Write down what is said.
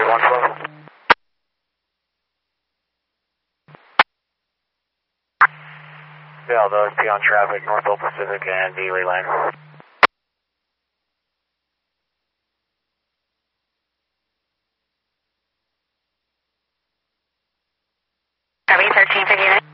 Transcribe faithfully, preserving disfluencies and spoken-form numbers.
one twelve. Yeah, those be on traffic, Norfolk Pacific and Ely Lane. Copy, thirteen fifty-nine.